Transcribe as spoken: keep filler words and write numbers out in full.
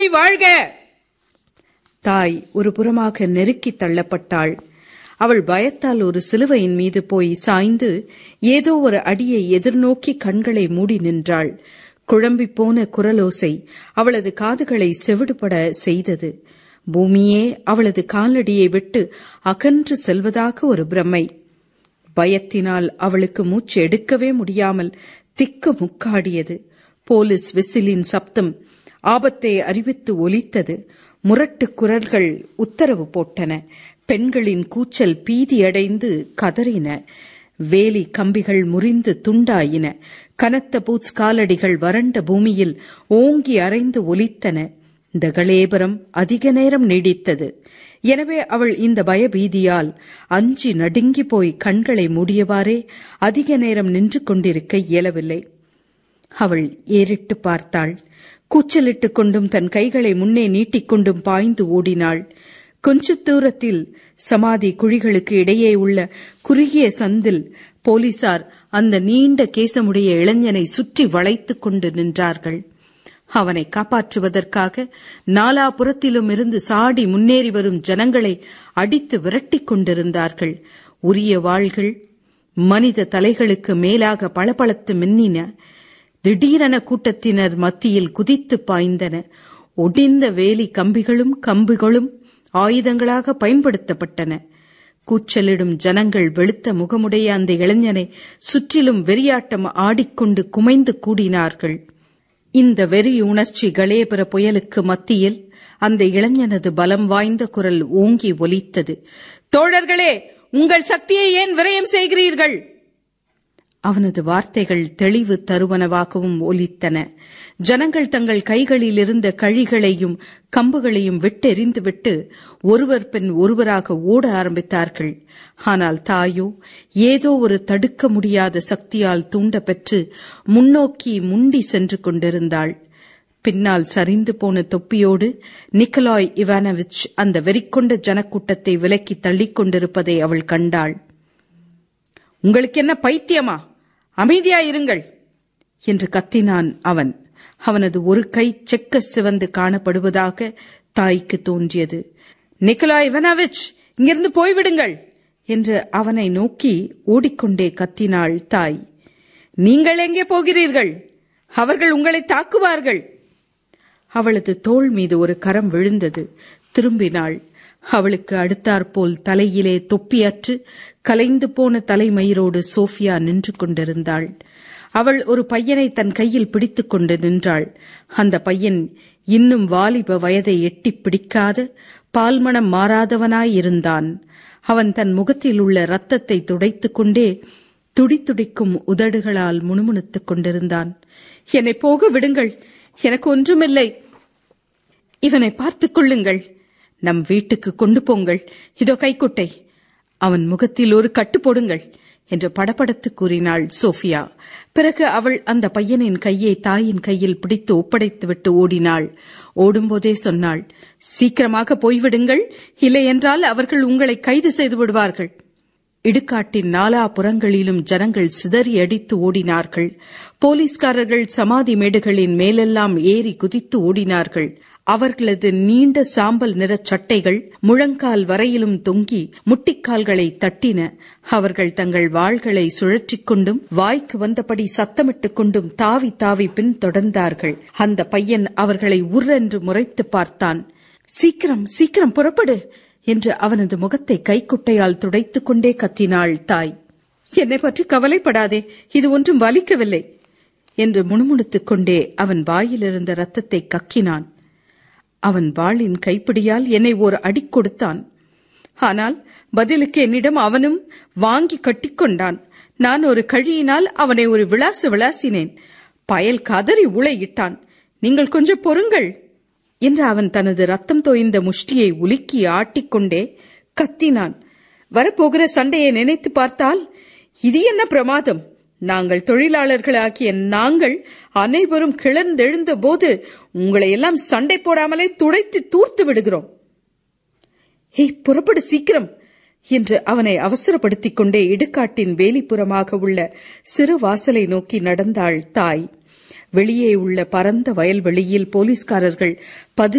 வாழ்க! தாய் ஒரு புறமாக நெருக்கி தள்ளப்பட்டாள். அவள் பயத்தால் ஒரு சிலுவையின் மீது போய் சாய்ந்து ஏதோ ஒரு அடியை எதிர்நோக்கி கண்களை மூடி நின்றாள். குழம்பிப் போன குரலோசை அவளது காதுகளை செவிடுபட செய்தது. பூமியே அவளது காலடியை விட்டு அகன்று செல்வதாக ஒரு பிரமை. பயத்தினால் அவளுக்கு மூச்சு எடுக்கவே முடியாமல் திக்கு முக்காடியது. போலீஸ் விசிலின் சப்தம் ஆபத்தை அறிவித்து ஒலித்தது. முரட்டு குரல்கள் உத்தரவு போட்டன. பெண்களின் கூச்சல் பீதியடைந்து கதறின. வேலி கம்பிகள் முறிந்து துண்டாயின. கனத்த பூட்ஸ் காலடிகள் வறண்ட பூமியில் ஓங்கி அரைந்து ஒலித்தன. இந்த கலேபரம் அதிக நேரம் நீடித்தது. எனவே அவள் இந்த பயபீதியால் அஞ்சி நடுங்கி போய் கண்களை மூடியவாறே அதிக நேரம் நின்று கொண்டிருக்க இயலவில்லை. அவள் ஏறிட்டு பார்த்தாள். கூச்சலிட்டுக் கொண்டும் தன் கைகளை முன்னே நீட்டிக்கொண்டும் பாய்ந்து ஓடினாள். கொஞ்ச தூரத்தில் சமாதி குழிகளுக்கு இடையே உள்ள குறுகிய சந்தில் போலீசார் அந்த நீண்ட கேசமுடைய இளைஞனை சுற்றி வளைத்துக் கொண்டு நின்றார்கள். அவனை காப்பாற்றுவதற்காக நாலாபுறத்திலும் இருந்து சாடி முன்னேறி வரும் ஜனங்களை அடித்து விரட்டிக் கொண்டிருந்தார்கள். உரிய வாள்கள் மனித தலைகளுக்கு மேலாக பளபளத்து மின்னின. திடீரென கூட்டத்தினர் மத்தியில் குதித்து பாய்ந்தன. ஒடிந்த வேலி கம்பிகளும் கம்புகளும் ஆயுதங்களாக பயன்படுத்தப்பட்டன. கூச்சலிடும் ஜனங்கள் வெளுத்த முகமுடைய அந்த இளைஞனை சுற்றிலும் வெறியாட்டம் ஆடிக்கொண்டு குமைந்து கூடினார்கள். இந்த வெறி உணர்ச்சி கலேபர புயலுக்கு மத்தியில் அந்த இளைஞனது பலம் வாய்ந்த குரல் ஓங்கி ஒலித்தது. தோழர்களே, உங்கள் சக்தியை ஏன் விரயம் செய்கிறீர்கள்? அவனது வார்த்தைகள் தெளிவு தருவனவாகவும் ஒலித்தன. ஜனங்கள் தங்கள் கைகளில் இருந்த கழிகளையும் கம்புகளையும் விட்டெறிந்துவிட்டு ஒருவர் பின் ஒருவராக ஓட ஆரம்பித்தார்கள். ஆனால் தாயோ ஏதோ ஒரு தடுக்க முடியாத சக்தியால் தூண்ட பெற்று முன்னோக்கி முண்டி சென்று கொண்டிருந்தாள். பின்னால் சரிந்து போன தொப்பியோடு நிக்கலாய் இவானோவிச் அந்த வெறிக்கொண்ட ஜனக்கூட்டத்தை விலக்கி தள்ளிக் கொண்டிருப்பதை அவள் கண்டாள். உங்களுக்கு என்ன பைத்தியமா? அமைதியாயிருங்கள் என்று கத்தினான் அவன். அவனது ஒரு கை செக்க சிவந்து காணப்படுவதாக தாய்க்கு தோன்றியது. நிக்கலாய் இவானோவிச், இங்கிருந்து போய்விடுங்கள் என்று அவனை நோக்கி ஓடிக்கொண்டே கத்தினாள் தாய். நீங்கள் எங்கே போகிறீர்கள்? அவர்கள் உங்களை தாக்குவார்கள். அவளது தோள் மீது ஒரு கரம் விழுந்தது. திரும்பினாள். அவளுக்கு அடுத்தாற்போல் தலையிலே தொப்பியற்று கலைந்து போன தலைமயிரோடு சோஃபியா நின்று கொண்டிருந்தாள். அவள் ஒரு பையனை தன் கையில் பிடித்துக் கொண்டு நின்றாள். அந்த பையன் இன்னும் வாலிப வயதை எட்டி பிடிக்காத பால்மணம் மாறாதவனாயிருந்தான். அவன் தன் முகத்தில் உள்ள இரத்தத்தை துடைத்துக் கொண்டே துடித்துடிக்கும் உதடுகளால் முணுமுணுத்துக் கொண்டிருந்தான். என்னை போக விடுங்கள், எனக்கு ஒன்றுமில்லை. இவனை பார்த்துக் கொள்ளுங்கள், நம் வீட்டுக்கு கொண்டு போங்கள். இதோ கைக்குட்டை, அவன் முகத்தில் ஒரு கட்டு போடுங்கள் என்று படபடத்து கூறினாள் சோஃபியா. பிறகு அவள் அந்த பையனின் கையை தாயின் கையில் பிடித்து ஒப்படைத்துவிட்டு ஓடினாள். ஓடும்போதே சொன்னாள், சீக்கிரமாக போய்விடுங்கள், இல்லையென்றால் அவர்கள் உங்களை கைது செய்து விடுவார்கள். இடுகாட்டின் நாலா புறங்களிலும் ஜனங்கள் சிதறி அடித்து ஓடினார்கள். போலீஸ்காரர்கள் சமாதி மேடுகளின் மேலெல்லாம் ஏறி குதித்து ஓடினார்கள். அவர்களது நீண்ட சாம்பல் நிற சட்டைகள் முழங்கால் வரையிலும் தொங்கி முட்டிக்கால்களை தட்டின. அவர்கள் தங்கள் வாள்களை சுழற்றிக் கொண்டும் வாய்க்கு வந்தபடி சத்தமிட்டுக் கொண்டும் தாவி தாவி பின் தொடர்ந்தார்கள். அந்த பையன் அவர்களை உர்ரென்று முறைத்து பார்த்தான். சீக்கிரம் சீக்கிரம் புறப்படு என்று அவனது முகத்தை கைக்குட்டையால் துடைத்துக் கொண்டே கத்தினாள் தாய். என்னை பற்றி கவலைப்படாதே, இது ஒன்றும் வலிக்கவில்லை என்று முணுமுணுத்துக் கொண்டே அவன் வாயிலிருந்த ரத்தத்தை கக்கினான். அவன் வாளின் கைப்பிடியால் என்னை ஒரு அடி கொடுத்தான். ஆனால் பதிலுக்கு என்னிடம் அவனும் வாங்கி கட்டிக்கொண்டான். நான் ஒரு கழியினால் அவனை ஒரு விளாசு விளாசினேன். பயல் கதறி உளையிட்டான். நீங்கள் கொஞ்சம் பொறுங்கள் என்று அவன் தனது ரத்தம் தோய்ந்த முஷ்டியை உலுக்கி ஆட்டிக்கொண்டே கத்தினான். வரப்போகிற சண்டையை நினைத்து பார்த்தால் இது என்ன பிரமாதம்! நாங்கள் தொழிலாளர்களாகிய நாங்கள் அனைவரும் கிளர்ந்தெழுந்த போது உங்களை எல்லாம் சண்டை போடாமலே துடைத்து தூர்த்து விடுகிறோம். ஏய், புறப்படு சீக்கிரம் என்று அவனை அவசரப்படுத்திக் கொண்டே இடுகாட்டின் வேலிப்புறமாக உள்ள சிறு வாசலை நோக்கி நடந்தாள் தாய். வெளியே உள்ள பரந்த வயல்வெளியில் போலீஸ்காரர்கள்